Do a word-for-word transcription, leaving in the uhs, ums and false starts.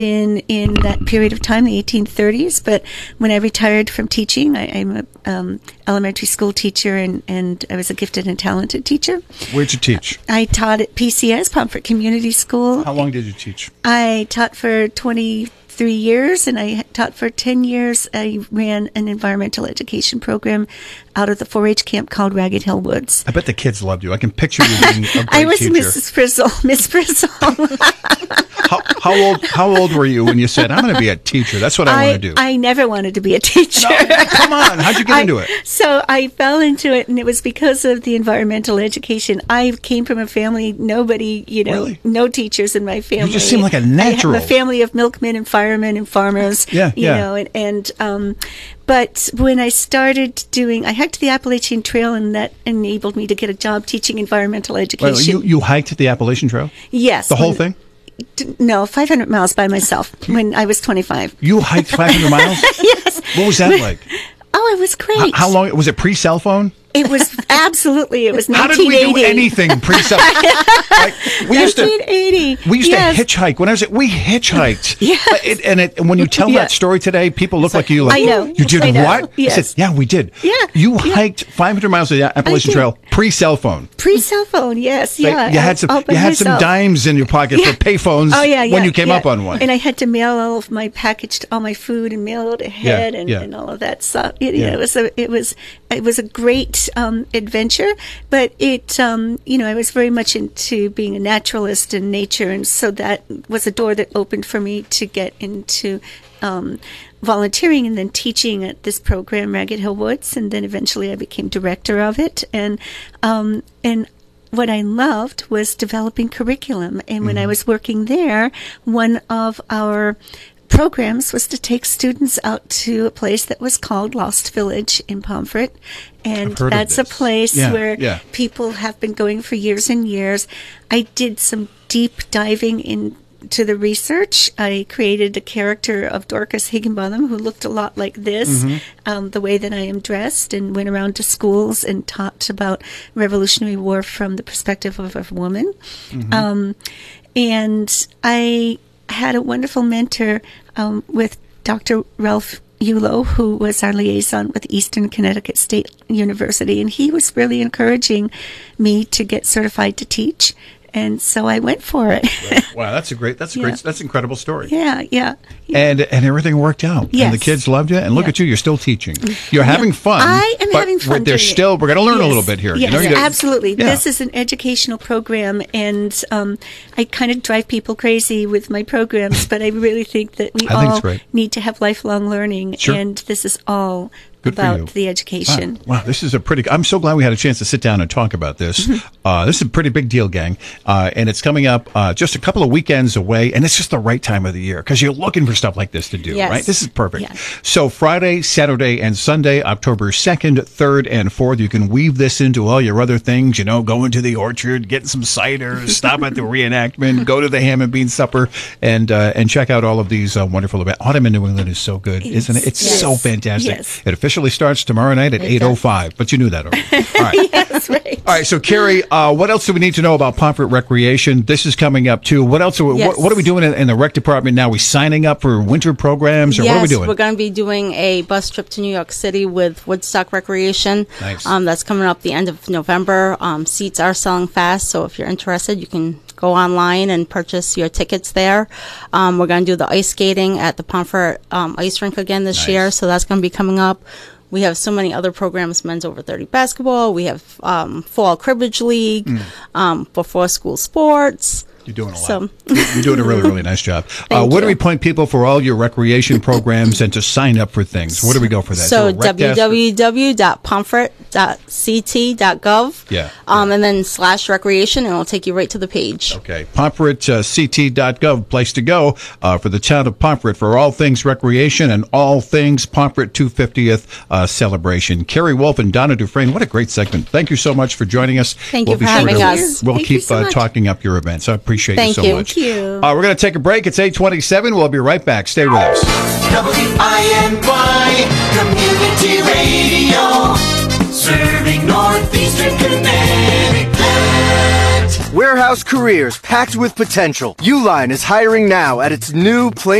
in in that period of time, the eighteen thirties. But when I retired from teaching, I, I'm a um, elementary school teacher, and, and I was a gifted and talented teacher. Where'd you teach? I taught at P C S, Pomfret Community School. How long did you teach? I taught for twenty-three years, and I taught for ten years. I ran an environmental education program out of the four H camp called Ragged Hill Woods. I bet the kids loved you. I can picture you being a great I was teacher. Missus Frizzle, Miss Frizzle. how, how old How old were you when you said, I'm going to be a teacher? That's what I, I want to do. I never wanted to be a teacher. No, come on. How'd you get I, into it? So I fell into it, and it was because of the environmental education. I came from a family, nobody, you know, Really? no teachers in my family. You just seem like a natural. I have a family of milkmen and firemen and farmers. Yeah, you yeah. know, and, and um, but when I started doing, I hiked the Appalachian Trail, and that enabled me to get a job teaching environmental education. Wait, you, you hiked the Appalachian Trail? Yes. The whole when- thing? d- No, five hundred miles by myself when I was twenty-five. You hiked five hundred miles? Yes. What was that like? Oh, it was great. How, how long? Was it pre-cell phone? It was absolutely. It was How did nineteen eighty. we do anything pre-cell? like, we used to, nineteen eighty. we used Yes. to hitchhike. When I was, we hitchhiked. Yes. Uh, It, and, it, and when you tell Yeah. that story today, people look like you. Like, I know. You did I know. what? Yes. I said, yeah, we did. Yeah. You Yeah. hiked five hundred miles of the Appalachian did. Trail pre-cell phone. Pre-cell phone, yes, Like, yeah. you had some. all by You had some myself. dimes in your pocket Yeah. for payphones. Oh yeah, yeah. When you came yeah. up on one. and I had to mail all of my packaged, all my food, and mail it ahead, Yeah, and, yeah. and all of that stuff. It, Yeah. it was a, it was, it was a great um, adventure. But it, um, you know, I was very much into being a naturalist in nature, and so that was a door that opened for me to get into um, volunteering and then teaching at this program, Ragged Hill Woods, and then eventually I became director of it, and um, and. What I loved was developing curriculum. And when I was working there, one of our programs was to take students out to a place that was called Lost Village in Pomfret. And I've heard of that's a this. place Yeah, where yeah. people have been going for years and years. I did some deep diving in to the research. I created a character of Dorcas Higginbotham who looked a lot like this, Mm-hmm. um, the way that I am dressed, and went around to schools and taught about Revolutionary War from the perspective of a woman. Mm-hmm. Um, and I had a wonderful mentor um, with Doctor Ralph Yulo, who was our liaison with Eastern Connecticut State University, and he was really encouraging me to get certified to teach. And so I went for it. Wow, that's a great. That's a Yeah. great. That's an incredible story. yeah, yeah. And and everything worked out. And Yes. the kids loved you. And look Yeah. at you, you're still teaching. You're having fun. I am but having fun we're- There's doing it. still. We're going to learn a Yes. little bit here. Yes, you know, you gotta- absolutely. Yeah. This is an educational program, and um, I kind of drive people crazy with my programs, but I really think that we I think it's all great. need to have lifelong learning, Sure. and this is all Good for about you. the education. Wow. Wow, this is a pretty. I'm so glad we had a chance to sit down and talk about this. uh, this is a pretty big deal, gang, uh, and it's coming up uh, just a couple of weekends away, and it's just the right time of the year because you're looking for stuff like this to do, Yes. right? This is perfect. Yes. So Friday, Saturday, and Sunday, October second, third, and fourth, you can weave this into all your other things. You know, going to the orchard, getting some cider, stop at the reenactment, go to the ham and bean supper, and uh, and check out all of these uh, wonderful events. Autumn in New England is so good, isn't it? It's Yes. so fantastic. Yes. It officially starts tomorrow night at eight oh five, but you knew that already. All right. That's right. All right, so Carrie, uh, what else do we need to know about Pomfret Recreation? This is coming up too. What else? Are we, Yes. what, what are we doing in, in the rec department now? Are we signing up for winter programs, or yes, what are we doing? we're going to be doing a bus trip to New York City with Woodstock Recreation. Nice. Um, that's coming up the end of November. Um, seats are selling fast, so if you're interested, you can go online and purchase your tickets there. Um, we're going to do the ice skating at the Pomfret um, Ice Rink again this Nice. year, so that's going to be coming up. We have so many other programs, men's over thirty basketball. We have um, fall cribbage league, Mm. um, before school sports. You're doing a lot. So- You're doing a really, really nice job. Uh, Thank where do you. we point people for all your recreation programs and to sign up for things? Where do we go for that? So Is there a rec desk? w w w dot pomfret dot c t dot gov. Yeah, Um, yeah. and then slash recreation, and it'll take you right to the page. Okay, pomfret c t dot gov, place to go uh, for the town of Pomfret for all things recreation and all things Pomfret two hundred fiftieth uh, celebration. Carrie Wolf and Donna Dufresne, what a great segment. Thank you so much for joining us. Thank you We'll be for sure having to- us. We'll Thank you keep so uh, much. talking up your events. I appreciate Thank you so you. much. Thank you. Uh, we're going to take a break. It's eight twenty-seven. We'll be right back. Stay with us. W I N Y Community Radio, serving Northeastern Connecticut. Warehouse careers packed with potential. Uline is hiring now at its new Plain